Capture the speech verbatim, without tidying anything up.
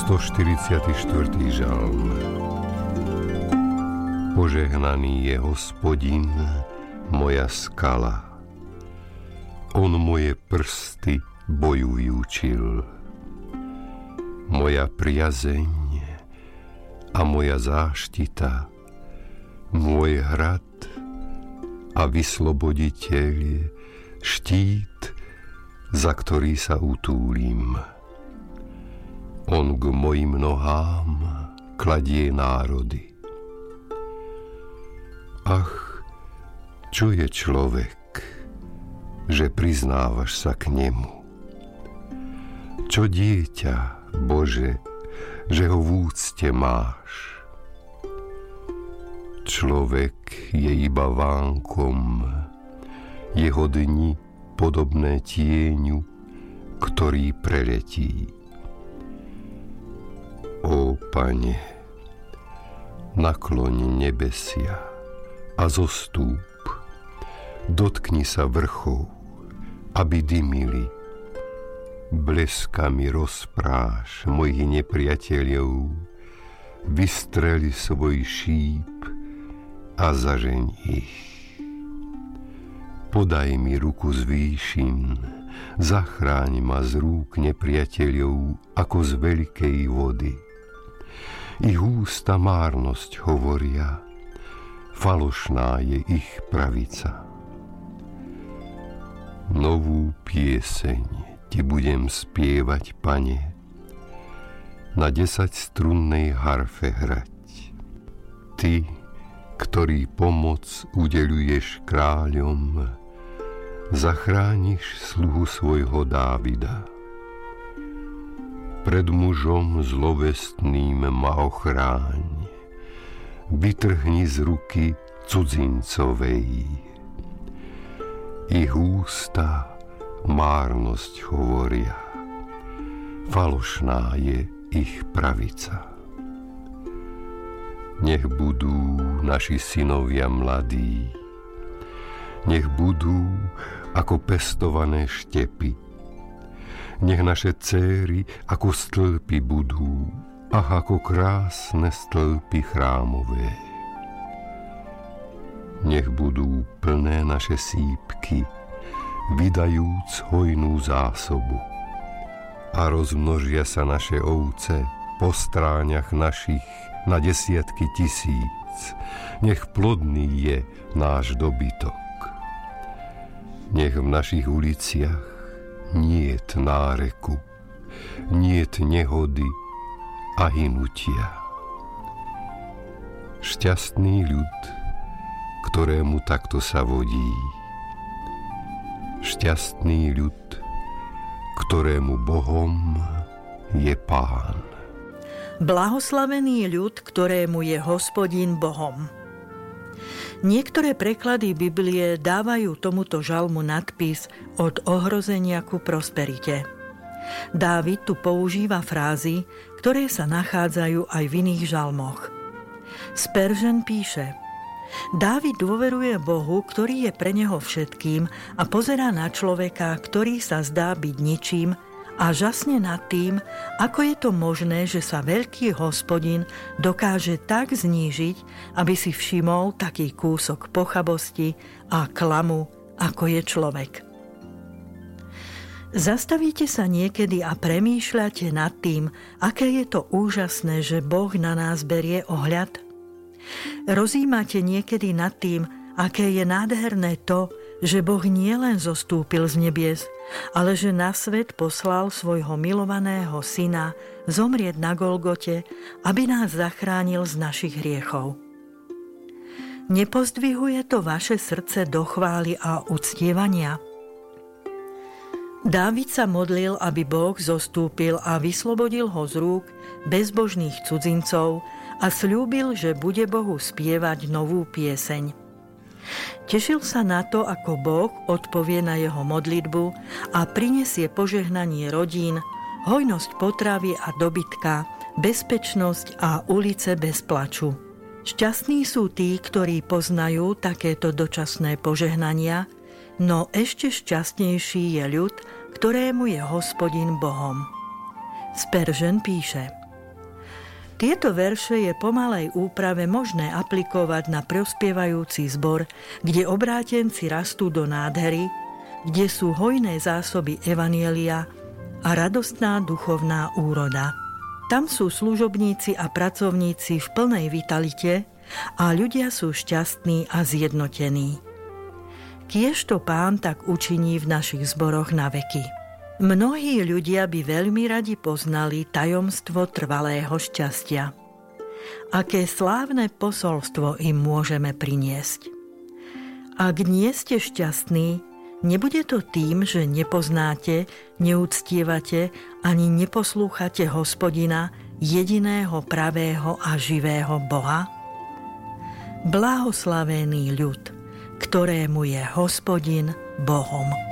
stoštyridsiaty štvrtý žalm. Požehnaný je Hospodin, moja skala. On moje prsty boju vyučil. Moja priazeň a moja záštita, môj hrad a vysloboditeľ, štít, za ktorý sa utúlim. On k mojim nohám kladie národy. Ach, čo je človek, že priznávaš sa k nemu? Čo dieťa, Bože, že ho v úcte máš? Človek je iba vánkom, jeho dni podobné tieňu, ktorý preletí. Ó Pane, nakloň nebesia a zostúp, dotkni sa vrchov, aby dymili. Bleskami rozpráš mojich nepriateľov, vystreli svoj šíp a zažeň ich. Podaj mi ruku z výšin, zachráň ma z rúk nepriateľov ako z veľkej vody. Ich ústa márnosť hovoria, falošná je ich pravica. Novú pieseň ti budem spievať, Pane, na desaťstrunnej harfe hrať. Ty, ktorý pomoc udeľuješ kráľom, zachrániš sluhu svojho Dávida. Pred mužom zlovestným ma ochráň, vytrhni z ruky cudzincovej. Ich ústa márnosť hovoria, falošná je ich pravica. Nech budú naši synovia mladí, nech budú ako pestované štepy, nech naše céry ako stĺpy budú, ach ako krásne stĺpy chrámové. Nech budú plné naše sípky, vydajúc hojnú zásobu. A rozmnožia sa naše ovce po stráňach našich na desiatky tisíc. Nech plodný je náš dobytok. Nech v našich uliciach niet náreku, niet nehody a hynutia. Šťastný ľud, ktorému takto sa vodí. Šťastný ľud, ktorému Bohom je Pán. Blahoslavený ľud, ktorému je Hospodin Bohom. Niektoré preklady Biblie dávajú tomuto žalmu nadpis od ohrozenia ku prosperite. Dávid tu používa frázy, ktoré sa nachádzajú aj v iných žalmoch. Spurgeon píše: Dávid dôveruje Bohu, ktorý je pre neho všetkým, a pozerá na človeka, ktorý sa zdá byť ničím, a žasne nad tým, ako je to možné, že sa veľký Hospodin dokáže tak znížiť, aby si všimol taký kúsok pochabosti a klamu, ako je človek. Zastavíte sa niekedy a premýšľate nad tým, aké je to úžasné, že Boh na nás berie ohľad? Rozímate niekedy nad tým, aké je nádherné to, že Boh nielen zostúpil z nebies, ale že na svet poslal svojho milovaného syna zomrieť na Golgote, aby nás zachránil z našich hriechov. Nepozdvihuje to vaše srdce do chvály a uctievania? Dávid sa modlil, aby Boh zostúpil a vyslobodil ho z rúk bezbožných cudzincov a sľúbil, že bude Bohu spievať novú pieseň. Tešil sa na to, ako Boh odpovie na jeho modlitbu a prinesie požehnanie rodín, hojnosť potravy a dobytka, bezpečnosť a ulice bez plaču. Šťastní sú tí, ktorí poznajú takéto dočasné požehnania, no ešte šťastnejší je ľud, ktorému je Hospodin Bohom. Spurgeon píše: Tieto verše je po malej úprave možné aplikovať na prospievajúci zbor, kde obrátenci rastú do nádhery, kde sú hojné zásoby evanjelia a radostná duchovná úroda. Tam sú služobníci a pracovníci v plnej vitalite a ľudia sú šťastní a zjednotení. Kiežto Pán tak učiní v našich zboroch na veky. Mnohí ľudia by veľmi radi poznali tajomstvo trvalého šťastia. Aké slávne posolstvo im môžeme priniesť. Ak nie ste šťastní, nebude to tým, že nepoznáte, neúctievate ani neposlúchate Hospodina, jediného pravého a živého Boha? Blahoslavený ľud, ktorému je Hospodin Bohom.